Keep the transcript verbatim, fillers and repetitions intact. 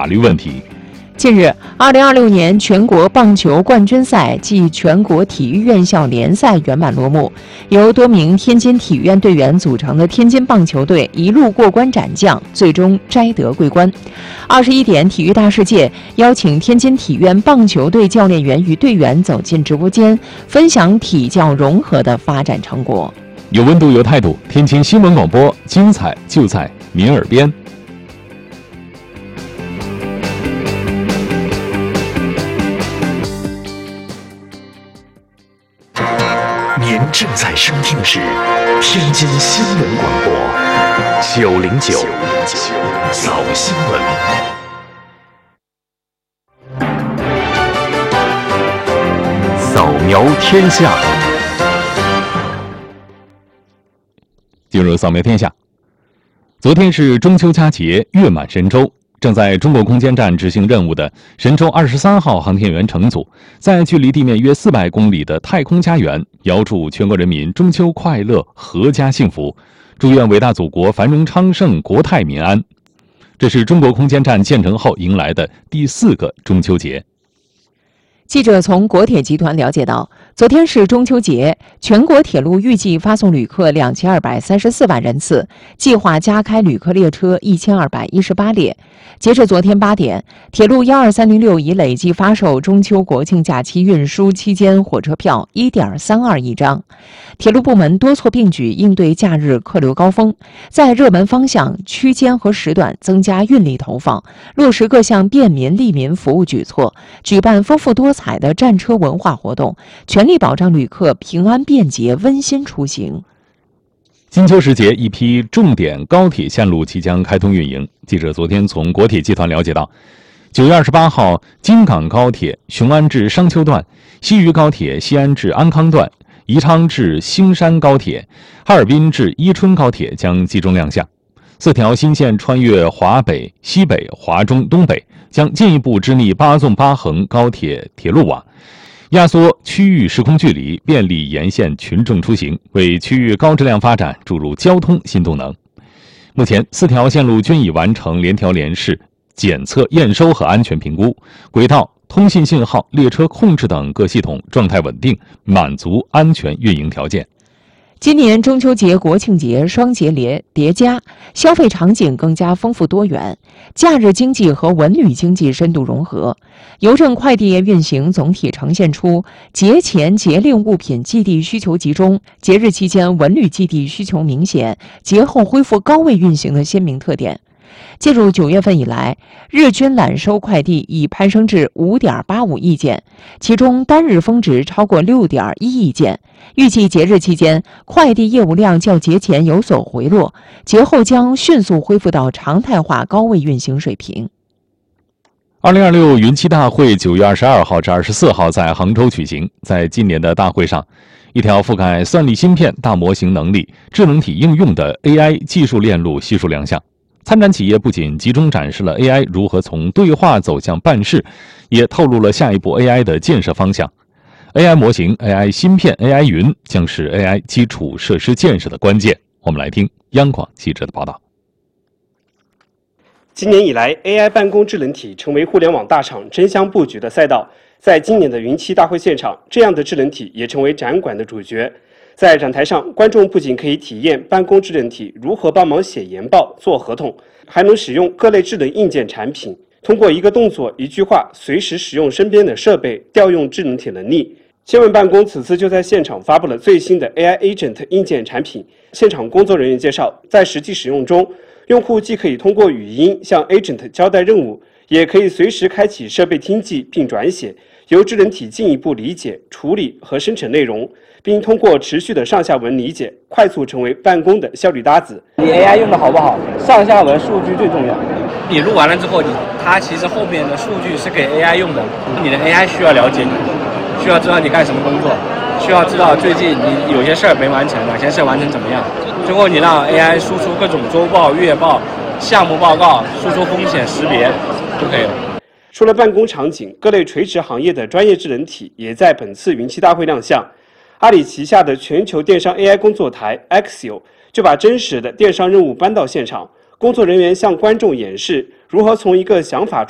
法律问题。 近日，二零二六年全国棒球冠军赛暨全国体育院校联赛圆满落幕，由多名天津体育院队员组成的天津棒球队一路过关斩将，最终摘得桂冠。二十一点体育大世界邀请天津体院棒球队教练员与队员走进直播间，分享体教融合的发展成果。 有温度，有态度，天津新闻广播，精彩就在您耳边。 您正在收听的是天津新闻广播九零九早新闻。扫描天下， 进入扫描天下。昨天是中秋佳节，月满神州。正在中国空间站执行任务的神舟二十三号航天员乘组，在距离地面约四百公里的太空家园，遥祝全国人民中秋快乐，阖家幸福，祝愿伟大祖国繁荣昌盛，国泰民安。这是中国空间站建成后迎来的第四个中秋节。 记者从国铁集团了解到，昨天是中秋节，全国铁路预计发送旅客两千二百三十四万人次，计划加开旅客列车一千二百一十八列。截至昨天八点，铁路一二三零六已累计发售中秋国庆假期运输期间火车票一点三二亿张。铁路部门多措并举应对假日客流高峰，在热门方向、区间和时段增加运力投放，落实各项便民利民服务举措，举办丰富多彩的战车文化活动，全力保障旅客平安便捷、温馨出行。 金秋时节，一批重点高铁线路即将开通运营。记者昨天从国铁集团了解到，九月二十八号，京港高铁雄安至商丘段、西渝高铁西安至安康段、宜昌至兴山高铁、哈尔滨至伊春高铁将集中亮相。四条新线穿越华北、西北、华中、东北，将进一步织密八纵八横高铁铁路网，压缩区域时空距离，便利沿线群众出行，为区域高质量发展注入交通新动能。目前，四条线路均已完成联调联试、检测验收和安全评估，轨道、通信信号、列车控制等各系统状态稳定，满足安全运营条件。 今年中秋节、国庆节双节连叠加，消费场景更加丰富多元，假日经济和文旅经济深度融合。邮政快递业运行总体呈现出节前节令物品寄递需求集中，节日期间文旅寄递需求明显，节后恢复高位运行的鲜明特点。进入九月份以来，日均揽收快递已攀升至 五点八五亿件，其中单日峰值超过 六点一亿件。预计节日期间，快递业务量较节前有所回落，节后将迅速恢复到常态化高位运行水平。 二零二六云栖大会九月二十二号至二十四号在杭州举行。在今年的大会上，一条覆盖算力芯片、大模型能力、智能体应用的 A I 技术链路悉数亮相。参展企业不仅集中展示了 A I 如何从对话走向办事，也透露了下一步 A I 的建设方向。A I 模型、A I 芯片、A I 云将是 A I 基础设施建设的关键。我们来听央广记者的报道。 今年以来 ，A I 办公智能体成为互联网大厂争相布局的赛道。在今年的云栖大会现场，这样的智能体也成为展馆的主角。在展台上，观众不仅可以体验办公智能体如何帮忙写研报、做合同，还能使用各类智能硬件产品，通过一个动作、一句话，随时使用身边的设备，调用智能体能力。千问办公此次就在现场发布了最新的 A I Agent 硬件产品。现场工作人员介绍，在实际使用中，用户既可以通过语音向 Agent 交代任务，也可以随时开启设备听记并转写，由智能体进一步理解、处理和生成内容，并通过持续的上下文理解，快速成为办公的效率搭子。 你 A I 用的好不好？上下文数据最重要。 你录完了之后，你它其实后面的数据是给 A I 用的，你的 A I 需要了解你，需要知道你干什么工作，需要知道最近你有些事儿没完成，哪些事儿完成怎么样。最后你让 A I 输出各种周报、月报、项目报告，输出风险识别就可以了。 除了办公场景，各类垂直行业的专业智能体也在本次云栖大会亮相。阿里旗下的全球电商 A I 工作台 Axio 就把真实的电商任务搬到现场，工作人员向观众演示如何从一个想法